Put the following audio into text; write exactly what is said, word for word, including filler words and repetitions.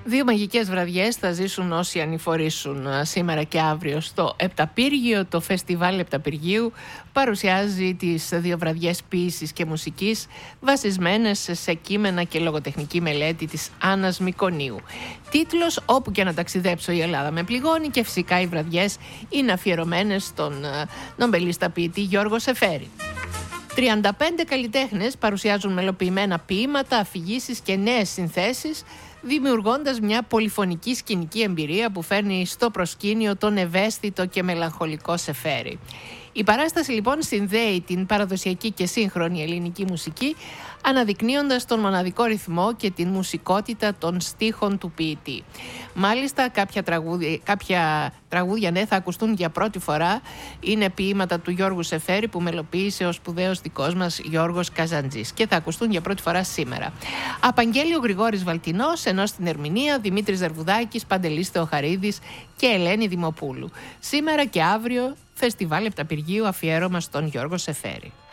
Δύο μαγικές βραδιές θα ζήσουν όσοι ανηφορήσουν σήμερα και αύριο στο Επταπύργιο. Το Φεστιβάλ Επταπυργίου παρουσιάζει τις δύο βραδιές ποίησης και μουσικής βασισμένες σε κείμενα και λογοτεχνική μελέτη της Άννας Μικονίου. Τίτλος «Όπου και να ταξιδέψω η Ελλάδα με πληγώνει», και φυσικά οι βραδιές είναι αφιερωμένες στον νομπελίστα ποιητή Γιώργο Σεφέρη. τριάντα πέντε καλλιτέχνες παρουσιάζουν μελοποιημένα ποίηματα, αφηγήσεις και νέες συνθέσεις, δημιουργώντας μια πολυφωνική σκηνική εμπειρία που φέρνει στο προσκήνιο τον ευαίσθητο και μελαγχολικό Σεφέρη. Η παράσταση λοιπόν συνδέει την παραδοσιακή και σύγχρονη ελληνική μουσική, αναδεικνύοντας τον μοναδικό ρυθμό και την μουσικότητα των στίχων του ποιητή. Μάλιστα κάποια τραγούδια, κάποια τραγούδια ναι, θα ακουστούν για πρώτη φορά. Είναι ποίηματα του Γιώργου Σεφέρη που μελοποίησε ο σπουδαίος δικός μας Γιώργος Καζαντζής και θα ακουστούν για πρώτη φορά σήμερα. Απαγγέλει ο Γρηγόρης Βαλτινός, ενώ στην ερμηνεία Δημήτρης Δερβουδάκης, Παντελής Θεοχαρίδης και Ελένη Δημοπούλου. Σήμερα και αύριο Φεστιβάλ Επταπυργίου, αφιέρωμα στον Γιώργο Σεφέρη.